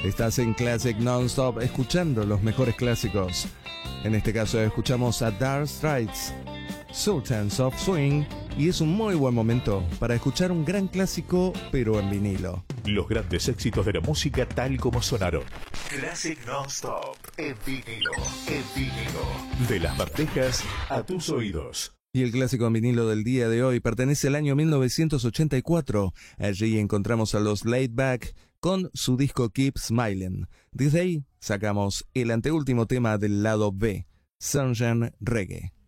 Estás en Classic Non-Stop escuchando los mejores clásicos. En este caso escuchamos a Dire Straits, Sultans of Swing, y es un muy buen momento para escuchar un gran clásico pero en vinilo. Los grandes éxitos de la música tal como sonaron. Classic Non-Stop en vinilo, en vinilo. De las bandejas a tus oídos. Y el clásico en vinilo del día de hoy pertenece al año 1984. Allí encontramos a los Laid Back con su disco Keep Smiling. Desde ahí sacamos el anteúltimo tema del lado B, Sunshine Reggae.